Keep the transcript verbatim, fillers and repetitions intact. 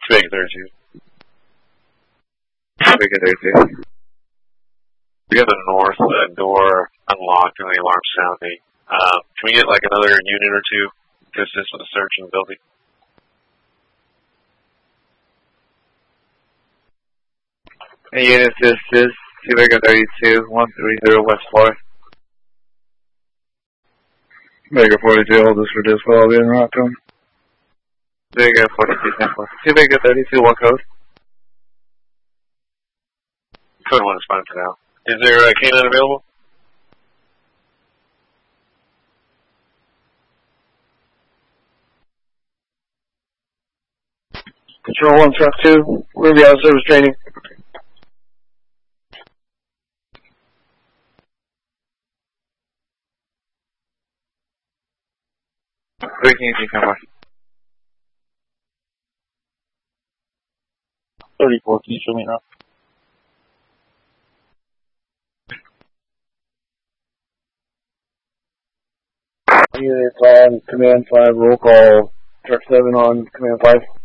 Big thirty-two. Big thirty-two. We got the north uh, door unlocked and the alarm sounding. Um, can we get like another unit or two to assist with the search in the building? A unit to assist, Two Vega thirty-two, one three zero West floor. Vega forty-two, hold this for dispo, I'll be in Rockton. Vega forty-two, ten four. Two Vega thirty-two, what code? Code one is fine for now. Is there a canine available? Control one, truck two, we're be out of service training. Breaking easy, ten four. thirty-four, can you show me now? Units on command five, roll call, truck seven on command five.